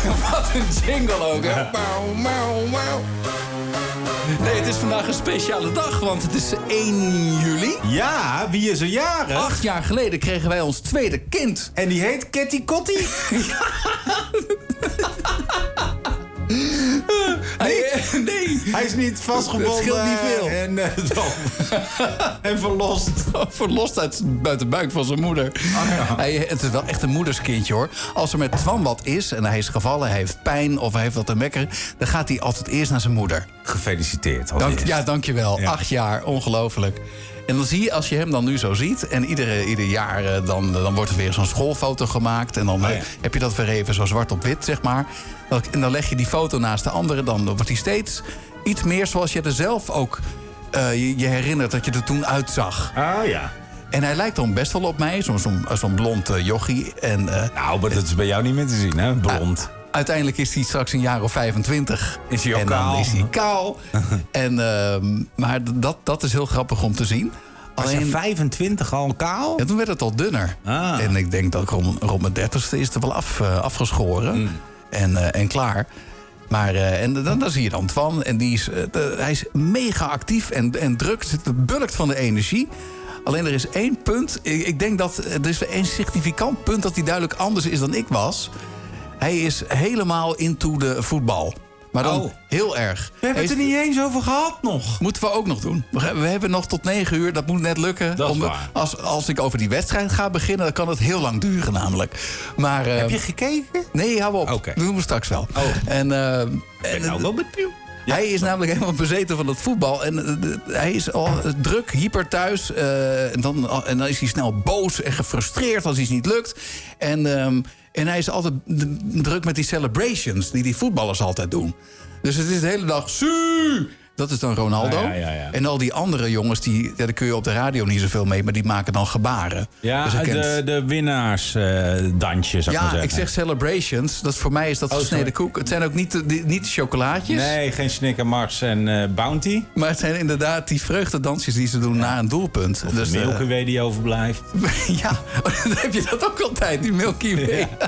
Wat een jingle ook, hè? Mau, mau, mau. Nee, het is vandaag een speciale dag, want het is 1 juli. Ja, wie is er jarig? 8 jaar geleden kregen wij ons tweede kind. En die heet Kitty Kotti? Nee. Hij is niet vastgebonden. Het scheelt niet veel. En verlost. Verlost uit de buik van zijn moeder. Oh, ja. Het is wel echt een moederskindje, hoor. Als er met Twan wat is en hij is gevallen, hij heeft pijn of hij heeft wat te mekkeren, dan gaat hij altijd eerst naar zijn moeder. Gefeliciteerd. Dankjewel. Ja. 8 jaar, ongelooflijk. En dan zie je, als je hem dan nu zo ziet, en ieder jaar dan wordt er weer zo'n schoolfoto gemaakt. En dan heb je dat weer even zo zwart op wit, zeg maar. En dan leg je die foto naast de andere. Dan wordt hij steeds iets meer zoals je er zelf ook je herinnert dat je er toen uitzag. Ah ja. En hij lijkt dan best wel op mij, zo'n blond jochie. Nou, maar dat is bij jou niet meer te zien, hè? Blond. Uiteindelijk is hij straks een jaar of 25. Is hij ook en kaal? Dan is hij kaal. Maar dat is heel grappig om te zien. Was je 25 al kaal? Ja, toen werd het al dunner. Ah. En ik denk dat rond mijn 30ste is het er wel afgeschoren. En klaar. Maar dan zie je dan Twan. En hij is mega actief en druk. Bulkt van de energie. Alleen er is 1 punt. Ik denk dat er is 1 significant punt dat hij duidelijk anders is dan ik was. Hij is helemaal into de voetbal. Maar dan heel erg. We hebben het er niet eens over gehad nog. Moeten we ook nog doen. We hebben nog tot 9 uur. Dat moet net lukken. Dat is waar. Als ik over die wedstrijd ga beginnen, dan kan het heel lang duren namelijk. Maar, heb je gekeken? Nee, hou op. Okay. Dat doen we straks wel. Oh. Ik ben nou wel benieuwd. Ja. Hij is namelijk helemaal bezeten van het voetbal. En hij is al druk, hyper thuis. En dan is hij snel boos en gefrustreerd als iets niet lukt. En hij is altijd druk met die celebrations die die voetballers altijd doen. Dus het is de hele dag... Su! Dat is dan Ronaldo. Ja. En al die andere jongens, daar kun je op de radio niet zoveel mee... maar die maken dan gebaren. Ja, dus de winnaarsdansjes, zou ik maar zeggen. Ik zeg celebrations. Voor mij is dat gesneden koek. Het zijn ook niet de chocolaatjes. Nee, geen Snickers en Bounty. Maar het zijn inderdaad die vreugdedansjes die ze doen na een doelpunt. Of dus de Milky Way die overblijft. Ja, dan heb je dat ook altijd, die Milky Way. Ja.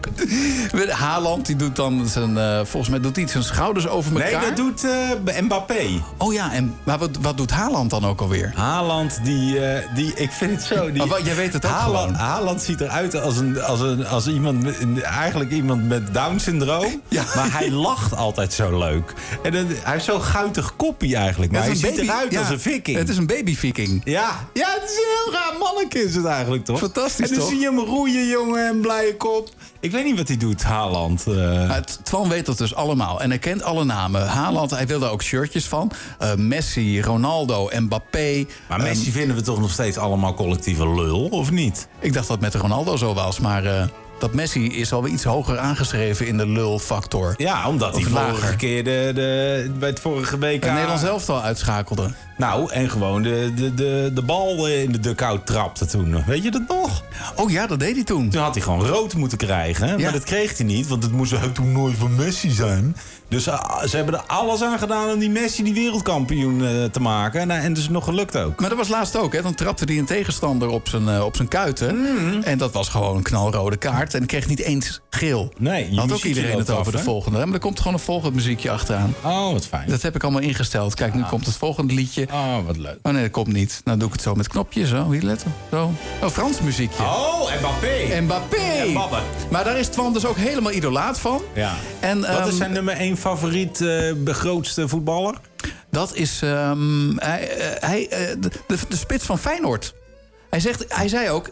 Haaland, die doet dan volgens mij doet hij zijn schouders over elkaar. Nee, dat doet Mbappé. Oh ja, maar wat doet Haaland dan ook alweer? Haaland, ik vind het zo... jij weet het ook gewoon. Haaland ziet eruit als iemand, eigenlijk iemand met Down-syndroom. Ja. Maar hij lacht altijd zo leuk. En hij heeft zo'n guitig koppie eigenlijk. Maar hij ziet eruit als een viking. Het is een baby-viking. Ja, het is een heel raar manneke is het eigenlijk, toch? Fantastisch, en dan toch? zie je hem roeien, jongen, en blije kop. Ik weet niet wat hij doet, Haaland. Twan weet dat dus allemaal. En hij kent alle namen. Haaland, hij wil daar ook shirtjes van. Messi, Ronaldo, Mbappé. Maar Messi vinden we toch nog steeds allemaal collectieve lul, of niet? Ik dacht dat het met Ronaldo zo was, maar... dat Messi is alweer iets hoger aangeschreven in de lulfactor. Ja, omdat hij vorige keer bij het vorige WK... Het Nederlands elftal uitschakelde. Nou, en gewoon de bal in de dugout trapte toen. Weet je dat nog? Oh ja, dat deed hij toen. Toen had hij gewoon rood moeten krijgen. Ja. Maar dat kreeg hij niet, want het moest het toernooi van Messi zijn. Dus ze hebben er alles aan gedaan om die Messi die wereldkampioen te maken. En dus nog gelukt ook. Maar dat was laatst ook, hè? Dan trapte hij een tegenstander op zijn kuiten. En dat was gewoon een knalrode kaart. En dan kreeg niet eens geel. Nee, had ook iedereen het over de volgende. Maar er komt gewoon een volgend muziekje achteraan. Oh, wat fijn. Dat heb ik allemaal ingesteld. Kijk, nu komt het volgende liedje. Oh, wat leuk. Oh nee, dat komt niet. Nou doe ik het zo met knopjes. Zo, hier letten. Zo. Oh, Frans muziekje. Oh, Mbappé. Maar daar is Twan dus ook helemaal idolaat van. Ja. En, wat is zijn nummer 1 favoriet grootste voetballer? Dat is de spits van Feyenoord. Hij zei ook,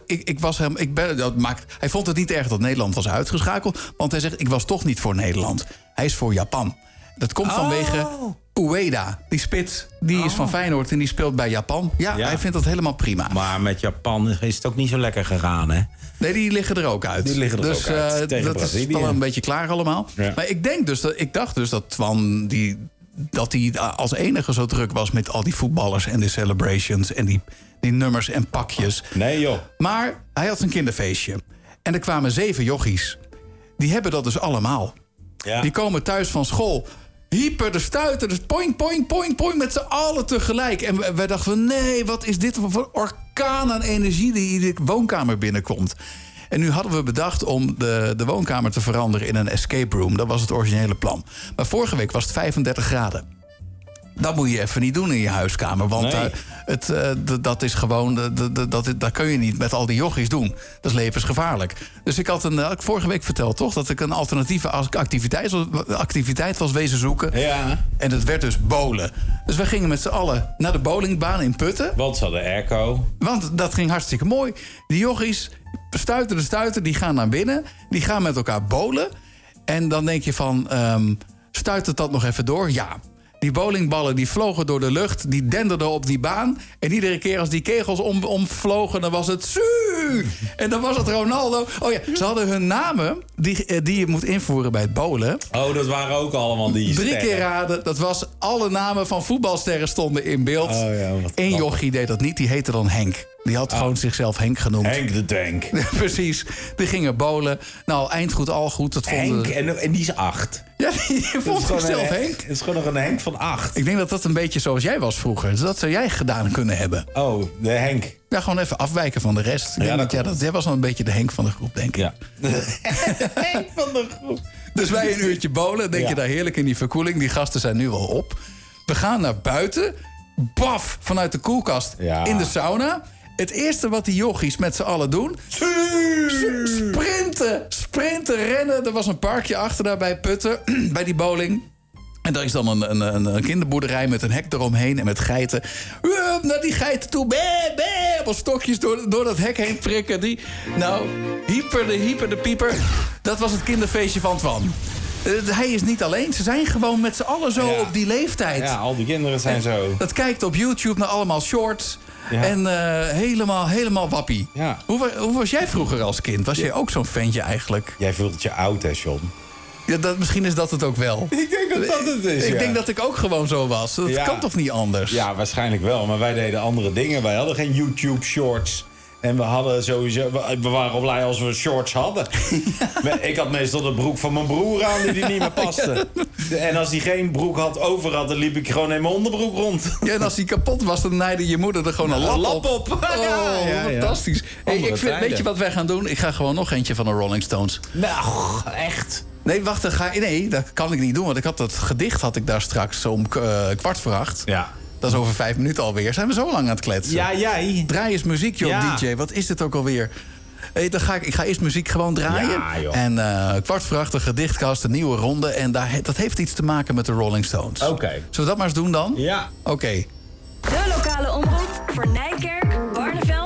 hij vond het niet erg dat Nederland was uitgeschakeld. Want hij zegt, ik was toch niet voor Nederland. Hij is voor Japan. Dat komt vanwege Ueda, die spits. Die is van Feyenoord en die speelt bij Japan. Ja, hij vindt dat helemaal prima. Maar met Japan is het ook niet zo lekker gegaan, hè? Nee, die liggen er ook uit. Dus dat is wel een beetje klaar allemaal. Ja. Maar ik dacht dus dat Twan... dat hij als enige zo druk was met al die voetballers en de celebrations en die nummers en pakjes. Nee, joh. Maar hij had zijn kinderfeestje. En er kwamen 7 jochies. Die hebben dat dus allemaal. Ja. Die komen thuis van school. Hyper de stuiter, dus poing, poing, poing, poing, met z'n allen tegelijk. En wij dachten van, nee, wat is dit voor orkaan aan energie die in de woonkamer binnenkomt. En nu hadden we bedacht om de woonkamer te veranderen in een escape room. Dat was het originele plan. Maar vorige week was het 35 graden. Dat moet je even niet doen in je huiskamer. Want dat is gewoon... Dat kun je niet met al die jochies doen. Dat is levensgevaarlijk. Dus ik had vorige week verteld, toch? Dat ik een alternatieve activiteit was wezen zoeken. Ja. En dat werd dus bowlen. Dus we gingen met z'n allen naar de bowlingbaan in Putten. Want ze hadden airco. Want dat ging hartstikke mooi. Die jochies stuiten, die gaan naar binnen. Die gaan met elkaar bowlen. En dan denk je van... stuit het dat nog even door? Ja. Die bowlingballen die vlogen door de lucht, die denderden op die baan. En iedere keer als die kegels omvlogen, dan was het... Su! En dan was het Ronaldo. Oh ja, ze hadden hun namen die je moet invoeren bij het bowlen. Oh, dat waren ook allemaal die 3 keer raden. Dat was alle namen van voetbalsterren stonden in beeld. Oh ja, Eén jochie deed dat niet, die heette dan Henk. Die had gewoon zichzelf Henk genoemd. Henk de Tank. Precies. Die gingen bowlen. Nou, eindgoed, al goed. Dat Henk, en die is 8. Ja, die vond zichzelf Henk. Het is gewoon nog een Henk van 8. Ik denk dat dat een beetje zoals jij was vroeger. Dus dat zou jij gedaan kunnen hebben. Oh, de Henk. Ja, gewoon even afwijken van de rest. Jij was wel een beetje de Henk van de groep, denk ik. Ja. Henk van de groep. Dus wij een uurtje bowlen. Denk je daar heerlijk in die verkoeling. Die gasten zijn nu al op. We gaan naar buiten. Baf, vanuit de koelkast in de sauna. Het eerste wat die jochies met z'n allen doen... Sprinten, rennen. Er was een parkje achter daar bij Putten, bij die bowling. En daar is dan een kinderboerderij met een hek eromheen en met geiten. Naar die geiten toe. Op stokjes door dat hek heen prikken. Hyper de pieper. Dat was het kinderfeestje van Twan. Hij is niet alleen. Ze zijn gewoon met z'n allen zo op die leeftijd. Ja, al die kinderen zijn zo. Dat kijkt op YouTube naar allemaal shorts. Ja. En helemaal wappie. Ja. Hoe was jij vroeger als kind? Was jij ook zo'n ventje eigenlijk? Jij voelt je oud, hè, John? Ja, misschien is dat het ook wel. Ik denk dat het is, Ik denk dat ik ook gewoon zo was. Dat kan toch niet anders? Ja, waarschijnlijk wel. Maar wij deden andere dingen. Wij hadden geen YouTube shorts. En we hadden sowieso... We waren blij als we shorts hadden. Ja. Ik had meestal de broek van mijn broer aan die niet meer paste. Ja. En als die geen broek over had, dan liep ik gewoon in mijn onderbroek rond. Ja, en als die kapot was, dan naaide je moeder er gewoon een lap op. Oh, fantastisch. Hey, weet je wat wij gaan doen? Ik ga gewoon nog eentje van de Rolling Stones. Nou, echt? Nee, wacht, dat kan ik niet doen. Want ik had dat gedicht daar straks om 7:15. Ja. Dat is over 5 minuten alweer. Zijn we zo lang aan het kletsen? Ja, jij. Draai eens muziek, joh, DJ. Wat is dit ook alweer? Hey, ik ga eerst muziek gewoon draaien. Ja, joh. En 7:15, de gedichtkast, een nieuwe ronde. En dat heeft iets te maken met de Rolling Stones. Oké. Zullen we dat maar eens doen dan? Ja. Oké. De lokale omroep voor Nijkerk